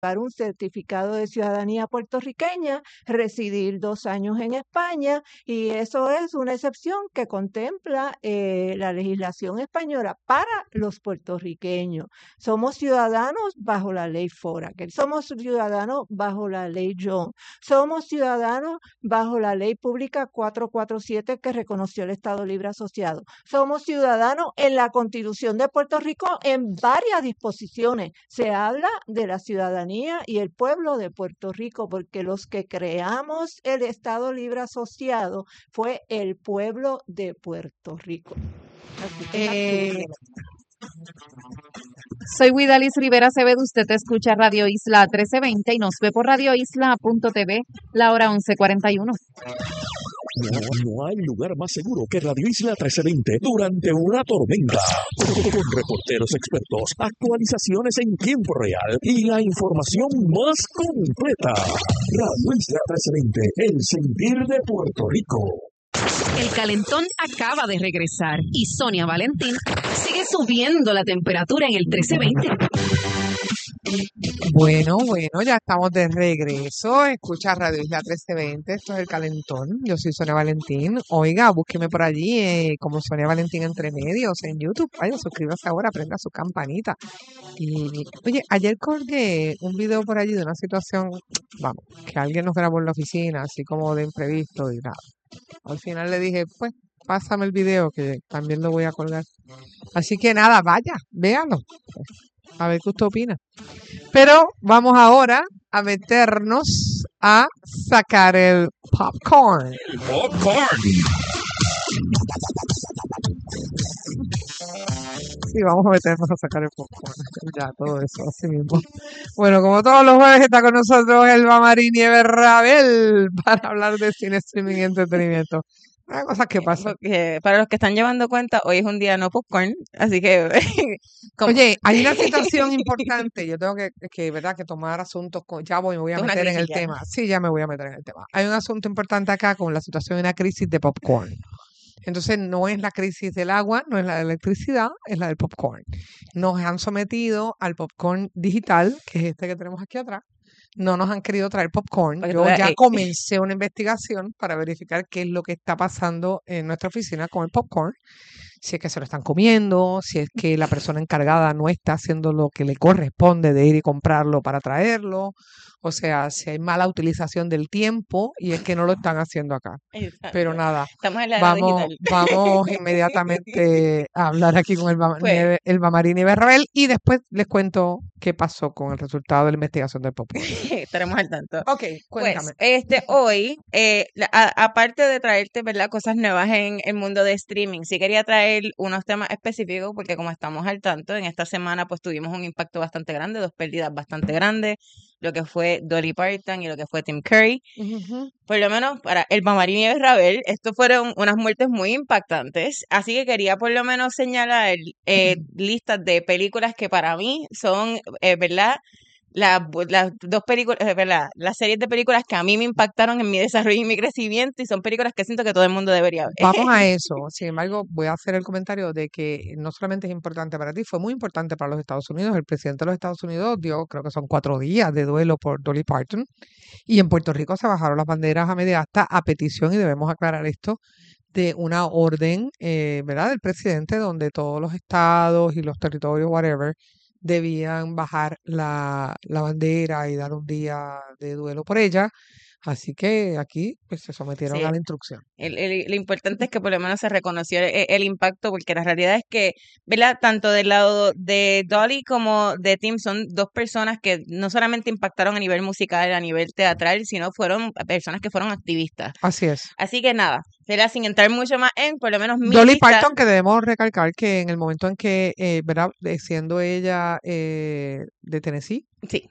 un certificado de ciudadanía puertorriqueña, residir 2 años en España, y eso es una excepción que contempla la legislación española para los puertorriqueños. Somos ciudadanos bajo la ley Foraker, somos ciudadanos bajo la ley John, somos ciudadanos bajo la ley pública 447 que reconoció el Estado Libre Asociado. Somos ciudadanos en la Constitución de Puerto Rico en varias disposiciones. Se habla de la ciudadanía y el pueblo de Puerto Rico, porque los que creamos el Estado Libre Asociado fue el pueblo de Puerto Rico. Así que soy Widalis Rivera Acevedo, usted escucha Radio Isla 1320 y nos ve por radioisla.tv, la hora 11:41. No hay lugar más seguro que Radio Isla 1320 durante una tormenta. Con reporteros expertos, actualizaciones en tiempo real y la información más completa. Radio Isla 1320, el sentir de Puerto Rico. El calentón acaba de regresar y Sonia Valentín sigue subiendo la temperatura en el 1320. Bueno, ya estamos de regreso. Escucha Radio Isla 1320, esto es El Calentón. Yo soy Sonia Valentín. Oiga, búsqueme por allí como Sonia Valentín Entre Medios en YouTube. Vaya, suscríbase ahora, prenda su campanita. Y, oye, ayer colgué un video por allí de una situación, vamos, que alguien nos grabó en la oficina, así como de imprevisto y nada. Al final le dije, pues, pásame el video que también lo voy a colgar. Así que nada, vaya, véanlo. A ver qué usted opina. Pero vamos ahora a meternos a sacar el popcorn. El popcorn. Sí, vamos a meternos a sacar el popcorn. Ya, todo eso, así mismo. Bueno, como todos los jueves está con nosotros Elba Marín y Eber Rabel para hablar de cine, streaming y entretenimiento. Hay cosas que pasan. Para los que están llevando cuenta, hoy es un día no popcorn, así que... Oye, hay una situación importante. Yo tengo ¿verdad? Que tomar asuntos ya me voy a meter en el tema. Sí, ya me voy a meter en el tema. Hay un asunto importante acá con la situación de una crisis de popcorn. Entonces, no es la crisis del agua, no es la de electricidad, es la del popcorn. Nos han sometido al popcorn digital, que es este que tenemos aquí atrás. No nos han querido traer popcorn. Yo ya comencé una investigación para verificar qué es lo que está pasando en nuestra oficina con el popcorn. Si es que se lo están comiendo, si es que la persona encargada no está haciendo lo que le corresponde de ir y comprarlo para traerlo. O sea, si hay mala utilización del tiempo y es que no lo están haciendo acá. Exacto. Pero nada, estamos en la era digital. Vamos inmediatamente a hablar aquí con Elba Marín y Berrabel y después les cuento qué pasó con el resultado de la investigación del popcorn. Estaremos al tanto. Ok, cuéntame. Pues, hoy, aparte de traerte, ¿verdad?, cosas nuevas en el mundo de streaming, sí quería traer unos temas específicos porque como estamos al tanto, en esta semana pues tuvimos un impacto bastante grande, 2 pérdidas bastante grandes, lo que fue Dolly Parton y lo que fue Tim Curry. Por lo menos para Elba Marín y Rabel, estos fueron unas muertes muy impactantes, así que quería por lo menos señalar listas de películas que para mí son, ¿verdad?, las 2 películas, ¿verdad?, las series de películas que a mí me impactaron en mi desarrollo y mi crecimiento y son películas que siento que todo el mundo debería ver. Vamos a eso. Sin embargo, voy a hacer el comentario de que no solamente es importante para ti, fue muy importante para los Estados Unidos. El presidente de los Estados Unidos dio, creo que son 4 días de duelo por Dolly Parton y en Puerto Rico se bajaron las banderas a media asta a petición, y debemos aclarar esto, de una orden, ¿verdad?, del presidente donde todos los estados y los territorios, whatever, debían bajar la bandera y dar un día de duelo por ella. Así que aquí pues se sometieron a la instrucción. Lo importante es que por lo menos se reconoció el impacto, porque la realidad es que, ¿verdad?, tanto del lado de Dolly como de Tim son 2 personas que no solamente impactaron a nivel musical, a nivel teatral, sino fueron personas que fueron activistas. Así es. Así que nada, sin entrar mucho más en, por lo menos mi Dolly lista. Parton, que debemos recalcar que en el momento en que, ¿verdad?, siendo ella de Tennessee, sí,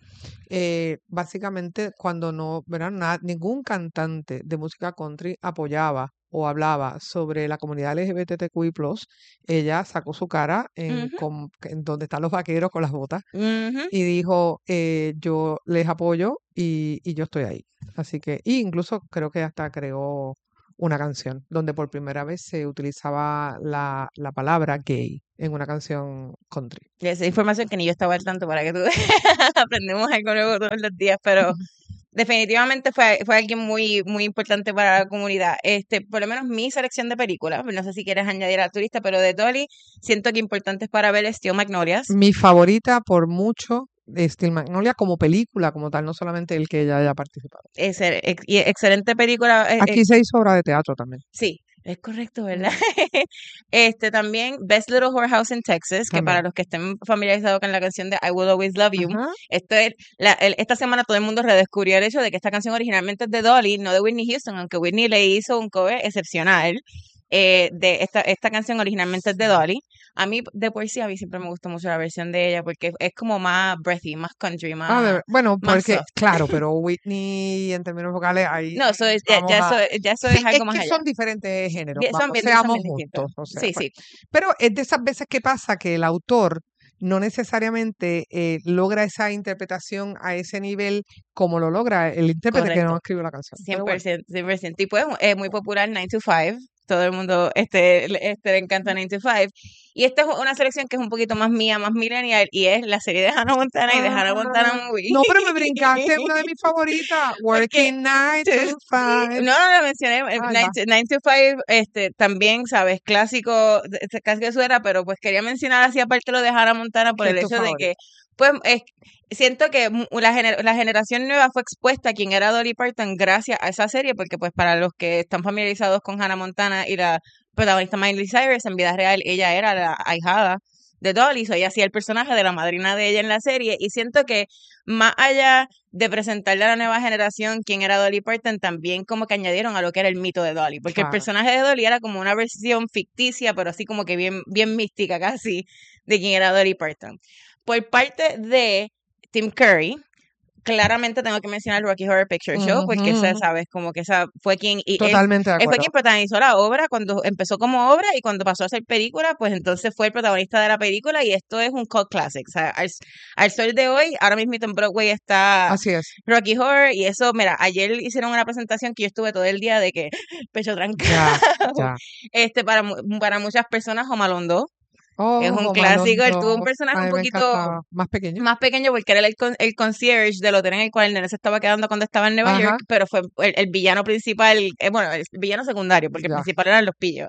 básicamente cuando no, ¿verdad?, ningún cantante de música country apoyaba o hablaba sobre la comunidad LGBTQI+, ella sacó su cara en donde están los vaqueros con las botas y dijo, yo les apoyo y yo estoy ahí. Así que, y incluso creo que hasta creó una canción donde por primera vez se utilizaba la palabra gay en una canción country. Y esa información que ni yo estaba al tanto para que tú aprendemos algo nuevo todos los días, pero definitivamente fue alguien muy, muy importante para la comunidad. Por lo menos mi selección de películas, no sé si quieres añadir a tu lista, pero de Dolly, siento que importantes para ver es Steel Magnolias. Mi favorita por mucho es Steel Magnolia como película, como tal, no solamente el que ella haya participado. Y excelente película. Aquí se hizo obra de teatro también. Sí, es correcto, ¿verdad? También Best Little Whorehouse in Texas, que También. para los que estén familiarizados con la canción de I Will Always Love You, Ajá. esta semana todo el mundo redescubrió el hecho de que esta canción originalmente es de Dolly, no de Whitney Houston, aunque Whitney le hizo un cover excepcional. De esta canción originalmente es de Dolly. A mí, de por sí, a mí siempre me gustó mucho la versión de ella porque es como más breathy, más country, más... Bueno, más porque, soft. claro, pero Whitney en términos vocales ahí No, eso es, vamos a- ya eso Sí, es algo más que allá. son diferentes géneros, Son vamos, bien seamos distintos. justos. O sea, Sí, pues. sí. Pero es de esas veces que pasa que el autor no necesariamente logra esa interpretación a ese nivel como lo logra el intérprete que no Correcto. escribió la canción. Pero bueno. 100%, 100%. Y pues es muy popular 9 to 5. Todo el mundo le encanta 9 to 5. Y esta es una selección que es un poquito más mía, más millennial, y es la serie de Hannah Montana y de Hannah Montana Movie. No, pero me brincaste una de mis favoritas, Working 9 to 5. No, la mencioné, Ah, 9 to 5, también, ¿sabes? Clásico de su era, pero pues quería mencionar así aparte lo de Hannah Montana por Que el es tu hecho de favorita. que, pues, siento que la generación nueva fue expuesta a quien era Dolly Parton gracias a esa serie, porque pues para los que están familiarizados con Hannah Montana y la protagonista Miley Cyrus, en vida real ella era la ahijada de Dolly, ella hacía el personaje de la madrina de ella en la serie, y siento que más allá de presentarle a la nueva generación quién era Dolly Parton, también como que añadieron a lo que era el mito de Dolly, porque el Claro. personaje de Dolly era como una versión ficticia, pero así como que bien, bien mística casi, de quién era Dolly Parton. Por parte de Tim Curry, claramente tengo que mencionar Rocky Horror Picture Show, porque esa, ¿sabes? Como que esa fue quien... Y Totalmente de él fue acuerdo. quien protagonizó la obra cuando empezó como obra, y cuando pasó a ser película, pues entonces fue el protagonista de la película, y esto es un cult classic. O sea, al sol de hoy, ahora mismo en Broadway está Así es. Rocky Horror, y eso, mira, ayer hicieron una presentación que yo estuve todo el día de que pecho trancado. Ya. Para muchas personas, Home Alone 2 Oh, es un Home clásico. Alone Él tuvo un 2, personaje a un mí me poquito encantaba. Más pequeño. más pequeño porque era el concierge del hotel en el cual el nene se estaba quedando cuando estaba en Nueva Ajá. York, pero fue el villano principal, bueno, el villano secundario, porque el Ya. principal eran los pillos.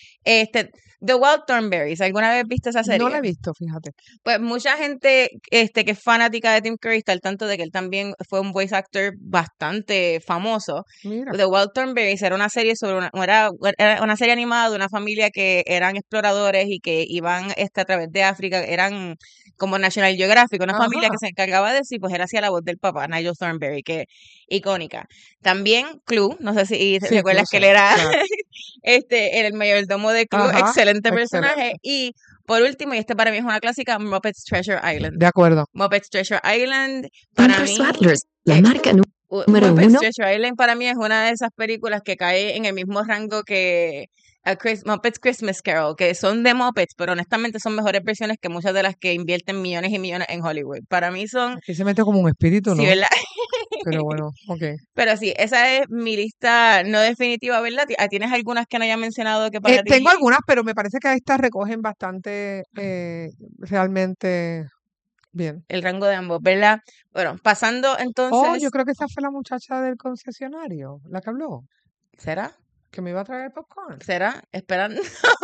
The Wild Thornberrys, ¿alguna vez viste esa serie? No la he visto, fíjate. Pues mucha gente que es fanática de Tim Curry está al tanto de que él también fue un voice actor bastante famoso. Mira. The Wild Thornberrys era una serie era una serie animada de una familia que eran exploradores y que iban a través de África, eran como National Geographic, una familia que se encargaba de eso, y pues él hacía la voz del papá, Nigel Thornberry, que icónica. También Clue, no sé si Sí, recuerdas que Clue, él era claro. el mayordomo de Clue, Ajá, excelente excelente. personaje. Y por último, y para mí es una clásica, Muppets Treasure Island. De acuerdo. Muppets Treasure Island, para mí, Swaddlers, la marca número Muppets uno. Treasure Island para mí es una de esas películas que cae en el mismo rango que Muppets Christmas Carol, que son de Muppets, pero honestamente son mejores versiones que muchas de las que invierten millones y millones en Hollywood. Para mí son... Aquí se mete como un espíritu, ¿no? Sí, ¿verdad? Pero bueno, ok. Pero sí, esa es mi lista no definitiva, ¿verdad? ¿Tienes algunas que no haya mencionado que para ti? Tengo algunas, pero me parece que estas recogen bastante realmente bien. El rango de ambos, ¿verdad? Bueno, pasando entonces... Oh, yo creo que esa fue la muchacha del concesionario, la que habló, ¿Será? que me iba a traer popcorn. ¿Será? Esperando.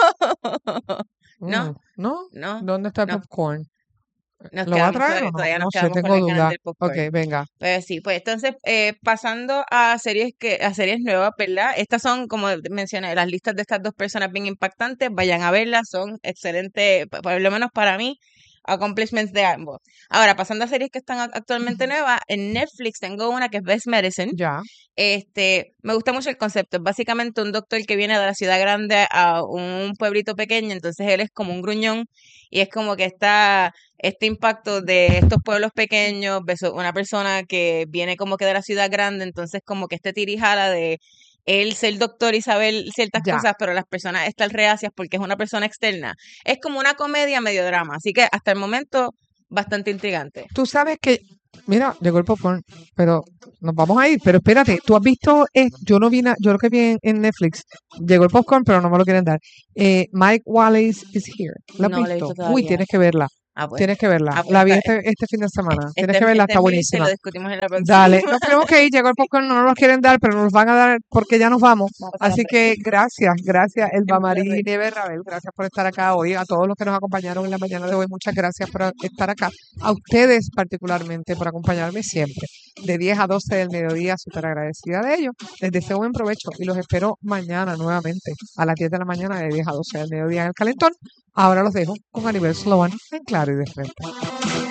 No. ¿No? No. ¿Dónde está el No. popcorn? Nos ¿Lo va a quedamos traer o no? todavía nos No sé, quedamos con tengo las ganas duda. del popcorn. Ok, venga. Pues sí, pues entonces pasando a series nuevas, ¿verdad? Estas son, como mencioné, las listas de estas dos personas bien impactantes. Vayan a verlas, son excelentes, por lo menos para mí, accomplishments de ambos. Ahora, pasando a series que están actualmente nuevas, en Netflix tengo una que es Best Medicine. Ya. Me gusta mucho el concepto. Es básicamente un doctor que viene de la ciudad grande a un pueblito pequeño, entonces él es como un gruñón, y es como que este impacto de estos pueblos pequeños versus una persona que viene como que de la ciudad grande, entonces como que tirijala de él ser doctor y saber ciertas Ya. cosas, pero las personas están reacias porque es una persona externa. Es como una comedia medio drama, así que hasta el momento bastante intrigante. Tú sabes que Mira, llegó el popcorn, pero nos vamos a ir. Pero espérate, tú has visto, yo no vi, yo lo que vi en Netflix, llegó el popcorn, pero no me lo quieren dar. Mike Wallace is Here. ¿La has No la he visto? visto Uy, todavía. tienes que verla. Ah, pues. Tienes que verla. Ah, pues La vi está- este fin de semana. Tienes Este, que verla, este está es mi lista y buenísima. lo discutimos en la próxima. Dale, nos tenemos que ir, llegó el popcorn, no nos lo quieren dar, pero nos los van a dar porque ya nos vamos. Vamos a pasar Así hambre. que gracias, Elba En Marí placer. Nieves Rabel, gracias por estar acá hoy, a todos los que nos acompañaron en la mañana de hoy, muchas gracias por estar acá, a ustedes particularmente por acompañarme siempre, de 10 a 12 del mediodía, súper agradecida de ello, les deseo buen provecho y los espero mañana nuevamente a las 10 de la mañana de 10 a 12 del mediodía en el Calentón. Ahora los dejo con Anibel Sloan en Claro y de Frente.